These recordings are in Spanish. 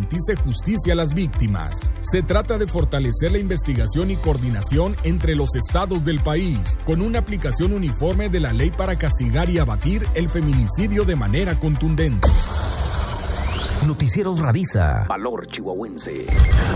garantice justicia a las víctimas. Se trata de fortalecer la investigación y coordinación entre los estados del país, con una aplicación uniforme de la ley para castigar y abatir el feminicidio de manera contundente. Noticieros Radiza. Valor chihuahuense.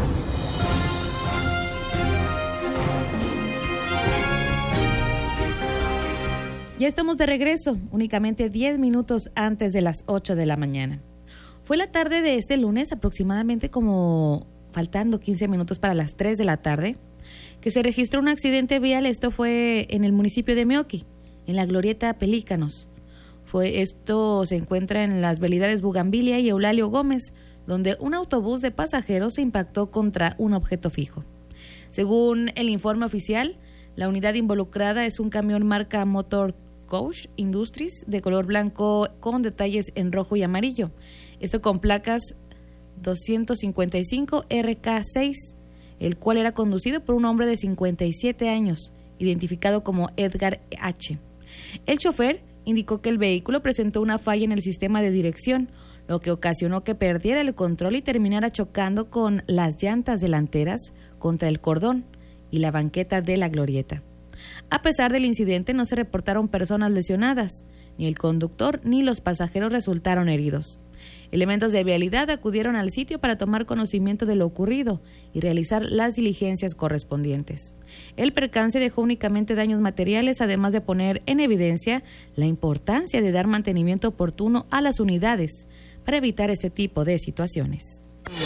Ya estamos de regreso, únicamente 10 minutos antes de las 8 de la mañana. Fue la tarde de este lunes, aproximadamente como faltando 15 minutos para las 3 de la tarde, que se registró un accidente vial. Esto fue en el municipio de Meoqui, en la glorieta Pelícanos. Esto se encuentra en las vialidades Bugambilia y Eulalio Gómez, donde un autobús de pasajeros se impactó contra un objeto fijo. Según el informe oficial, la unidad involucrada es un camión marca Motor Coach Industries de color blanco con detalles en rojo y amarillo. Esto con placas 255 RK6, el cual era conducido por un hombre de 57 años, identificado como Edgar H. El chofer indicó que el vehículo presentó una falla en el sistema de dirección, lo que ocasionó que perdiera el control y terminara chocando con las llantas delanteras contra el cordón y la banqueta de la glorieta. A pesar del incidente, no se reportaron personas lesionadas, ni el conductor ni los pasajeros resultaron heridos. Elementos de vialidad acudieron al sitio para tomar conocimiento de lo ocurrido y realizar las diligencias correspondientes. El percance dejó únicamente daños materiales, además de poner en evidencia la importancia de dar mantenimiento oportuno a las unidades para evitar este tipo de situaciones.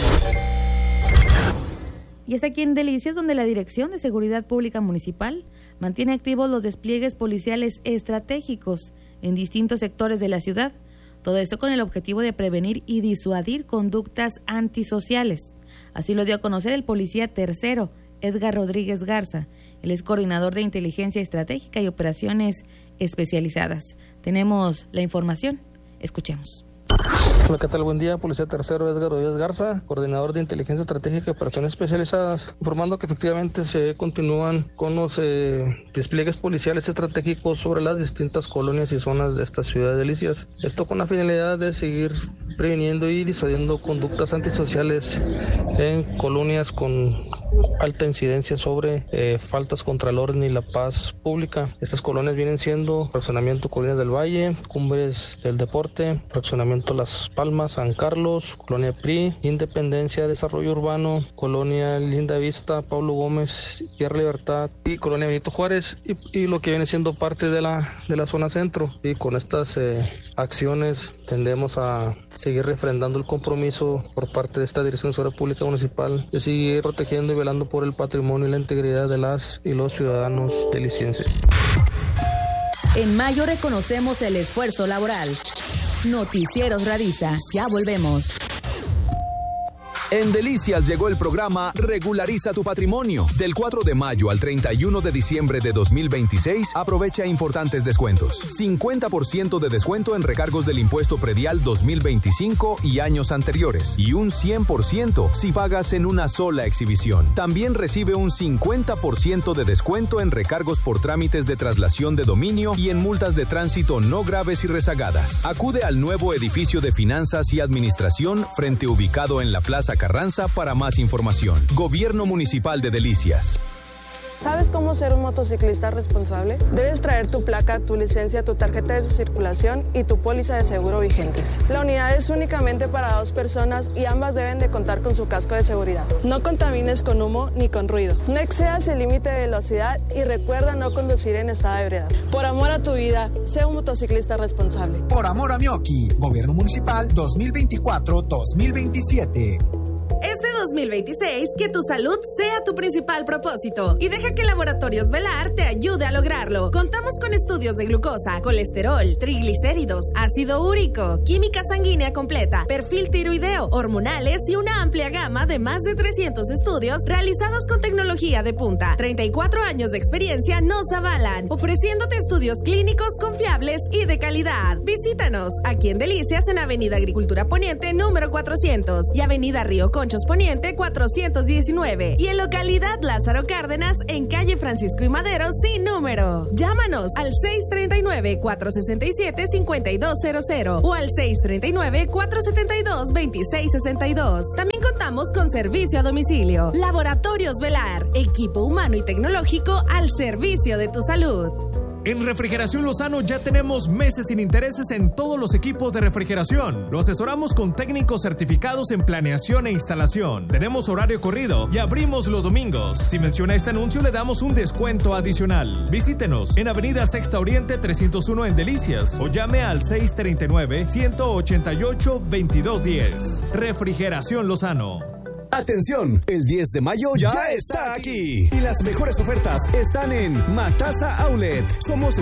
Y es aquí en Delicias donde la Dirección de Seguridad Pública Municipal mantiene activos los despliegues policiales estratégicos en distintos sectores de la ciudad. Todo esto con el objetivo de prevenir y disuadir conductas antisociales. Así lo dio a conocer el policía tercero, Edgar Rodríguez Garza. Él es coordinador de Inteligencia Estratégica y Operaciones Especializadas. Tenemos la información. Escuchemos. Hola, ¿qué tal? Buen día, Policía Tercero Edgar Rodríguez Garza, coordinador de Inteligencia Estratégica y Operaciones Especializadas, informando que efectivamente se continúan con los despliegues policiales estratégicos sobre las distintas colonias y zonas de esta ciudad de Delicias. Esto con la finalidad de seguir previniendo y disuadiendo conductas antisociales en colonias con alta incidencia sobre faltas contra el orden y la paz pública. Estas colonias vienen siendo Fraccionamiento Colinas del Valle, Cumbres del Deporte, Fraccionamiento Las Palmas, San Carlos, Colonia PRI, Independencia, Desarrollo Urbano, Colonia Linda Vista, Pablo Gómez, Tierra Libertad y Colonia Benito Juárez y lo que viene siendo parte de la zona centro. Y con estas acciones tendemos a seguir refrendando el compromiso por parte de esta Dirección de Seguridad Pública Municipal de seguir protegiendo y velando por el patrimonio y la integridad de las y los ciudadanos delicienses. En mayo reconocemos el esfuerzo laboral. Noticieros Radiza, ya volvemos. En Delicias llegó el programa Regulariza tu Patrimonio. Del 4 de mayo al 31 de diciembre de 2026, aprovecha importantes descuentos. 50% de descuento en recargos del impuesto predial 2025 y años anteriores. Y un 100% si pagas en una sola exhibición. También recibe un 50% de descuento en recargos por trámites de traslación de dominio y en multas de tránsito no graves y rezagadas. Acude al nuevo edificio de Finanzas y Administración, frente ubicado en la Plaza Carranza para más información. Gobierno Municipal de Delicias. ¿Sabes cómo ser un motociclista responsable? Debes traer tu placa, tu licencia, tu tarjeta de circulación y tu póliza de seguro vigentes. La unidad es únicamente para 2 personas y ambas deben de contar con su casco de seguridad. No contamines con humo ni con ruido. No excedas el límite de velocidad y recuerda no conducir en estado de ebriedad. Por amor a tu vida, sé un motociclista responsable. Por amor a Meoqui, Gobierno Municipal 2024-2027. Este 2026, que tu salud sea tu principal propósito y deja que Laboratorios Velar te ayude a lograrlo. Contamos con estudios de glucosa, colesterol, triglicéridos, ácido úrico, química sanguínea completa, perfil tiroideo, hormonales y una amplia gama de más de 300 estudios realizados con tecnología de punta. 34 años de experiencia nos avalan, ofreciéndote estudios clínicos confiables y de calidad. Visítanos aquí en Delicias, en Avenida Agricultura Poniente número 400 y Avenida Río Conchos Poniente Oriente 419 y en localidad Lázaro Cárdenas en calle Francisco y Madero sin número. Llámanos al 639-467-5200 o al 639-472-2662. También contamos con servicio a domicilio. Laboratorios Velar, equipo humano y tecnológico al servicio de tu salud. En Refrigeración Lozano ya tenemos meses sin intereses en todos los equipos de refrigeración. Lo asesoramos con técnicos certificados en planeación e instalación. Tenemos horario corrido y abrimos los domingos. Si menciona este anuncio le damos un descuento adicional. Visítenos en Avenida Sexta Oriente 301 en Delicias o llame al 639-188-2210. Refrigeración Lozano. Atención, el 10 de mayo ya está aquí. Y las mejores ofertas están en Matasa Outlet. Somos